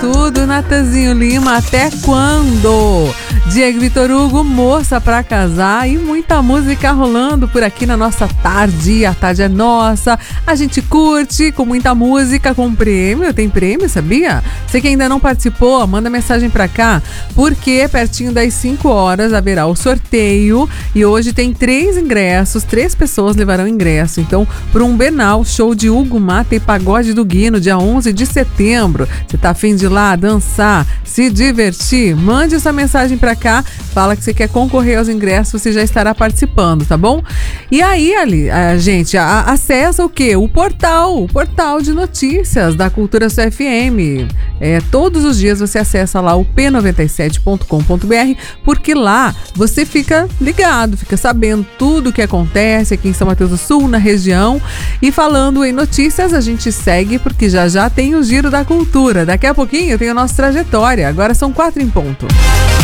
tudo, Natanzinho Lima, até quando? Diego Vitor Hugo, moça pra casar e muita música rolando por aqui na nossa tarde. A tarde é nossa, a gente curte com muita música, com prêmio. Tem prêmio, sabia? Você que ainda não participou, manda mensagem pra cá, porque pertinho das 5 horas haverá o sorteio e hoje tem 3 ingressos, 3 pessoas levarão ingresso. Então, para um Benal, show de Hugo Mata e Pagode do Guino, dia 11 de setembro. Você tá afim de ir lá dançar, se divertir? Mande essa mensagem pra cá, fala que você quer concorrer aos ingressos, você já estará participando, tá bom? E aí, gente, acessa o quê? O portal de notícias da Cultura FM. Todos os dias você acessa lá o p97.com.br, porque lá você fica ligado, fica sabendo tudo o que acontece aqui em São Mateus do Sul, na região. E falando em notícias, a gente segue porque já tem o Giro da Cultura. Daqui a pouquinho tem a nossa trajetória. Agora são 4 em ponto.